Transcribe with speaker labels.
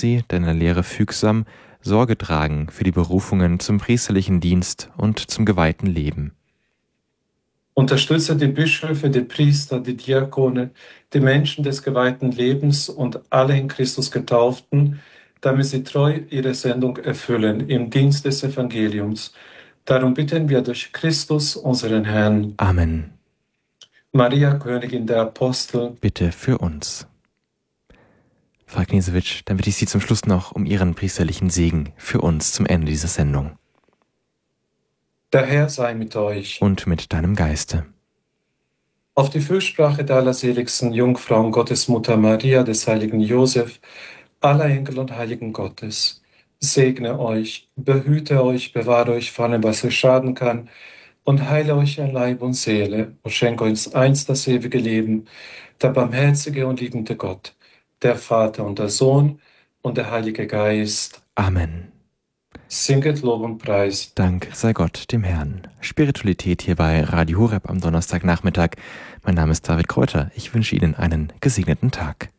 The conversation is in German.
Speaker 1: sie deiner Lehre fügsam Sorge tragen für die Berufungen zum priesterlichen Dienst und zum geweihten Leben.
Speaker 2: Unterstütze die Bischöfe, die Priester, die Diakone, die Menschen des geweihten Lebens und alle in Christus Getauften, damit sie treu ihre Sendung erfüllen im Dienst des Evangeliums. Darum bitten wir durch Christus, unseren Herrn.
Speaker 1: Amen.
Speaker 2: Maria, Königin der Apostel,
Speaker 1: Bitte für uns. Frau Knesewitsch, dann bitte ich Sie zum Schluss noch um Ihren priesterlichen Segen für uns zum Ende dieser Sendung.
Speaker 2: der Herr sei mit euch.
Speaker 1: Und mit deinem Geiste.
Speaker 2: Auf die Fürsprache der allerseligsten Jungfrau und Gottesmutter Maria, des heiligen Josef, aller Engel und Heiligen Gottes, segne euch, behüte euch, bewahre euch vor allem, was euch schaden kann, und heile euch an Leib und Seele und schenke uns einst das ewige Leben, der barmherzige und liebende Gott, der Vater und der Sohn und der Heilige Geist.
Speaker 1: Amen.
Speaker 2: Singet Lob und Preis.
Speaker 1: Dank sei Gott, dem Herrn. Spiritualität hier bei Radio Horeb am Donnerstagnachmittag. Mein Name ist David Kräuter. Ich wünsche Ihnen einen gesegneten Tag.